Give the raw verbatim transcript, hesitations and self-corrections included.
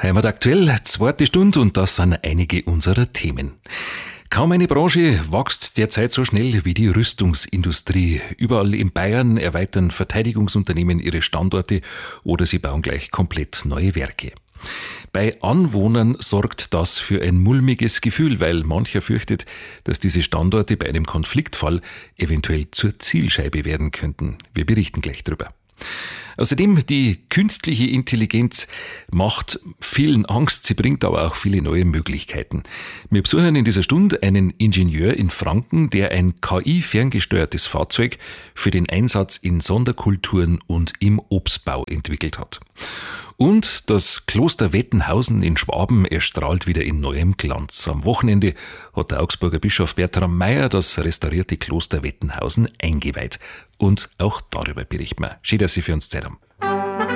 Heimat aktuell, zweite Stunde und das sind einige unserer Themen. Kaum eine Branche wächst derzeit so schnell wie die Rüstungsindustrie. Überall in Bayern erweitern Verteidigungsunternehmen ihre Standorte oder sie bauen gleich komplett neue Werke. Bei Anwohnern sorgt das für ein mulmiges Gefühl, weil mancher fürchtet, dass diese Standorte bei einem Konfliktfall eventuell zur Zielscheibe werden könnten. Wir berichten gleich drüber. Außerdem, die künstliche Intelligenz macht vielen Angst, sie bringt aber auch viele neue Möglichkeiten. Wir besuchen in dieser Stunde einen Ingenieur in Franken, der ein K I-ferngesteuertes Fahrzeug für den Einsatz in Sonderkulturen und im Obstbau entwickelt hat. Und das Kloster Wettenhausen in Schwaben erstrahlt wieder in neuem Glanz. Am Wochenende hat der Augsburger Bischof Bertram Meyer das restaurierte Kloster Wettenhausen eingeweiht. Und auch darüber berichten wir. Schön, dass Sie für uns Zeit haben.